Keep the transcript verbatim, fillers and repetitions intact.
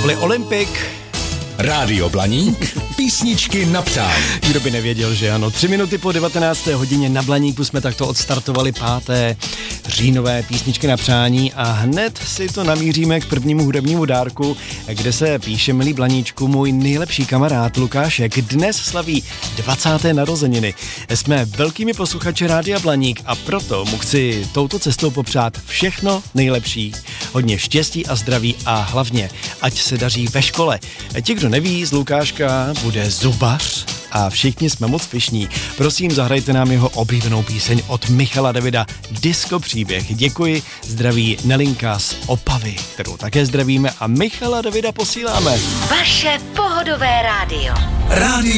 kapely Olympic. Rádio Blaník, písničky na přání. Kdo by nevěděl, že ano. Tři minuty po devatenácté hodině na Blaníku jsme takto odstartovali páté říjnové písničky na přání a hned si to namíříme k prvnímu hudebnímu dárku, kde se píše: milý Blaníčku, můj nejlepší kamarád Lukášek dnes slaví dvacáté narozeniny. Jsme velkými posluchači Rádia Blaník a proto mu chci touto cestou popřát všechno nejlepší. Hodně štěstí a zdraví a hlavně, ať se daří ve škole. Ti, kdo neví, z Lukáška bude zubař a všichni jsme moc pyšní. Prosím, zahrajte nám jeho oblíbenou píseň od Michala Davida, Disco příběh. Děkuji, zdraví Nelinka z Opavy, kterou také zdravíme a Michala Davida posíláme. Vaše pohodové rádio. Rádio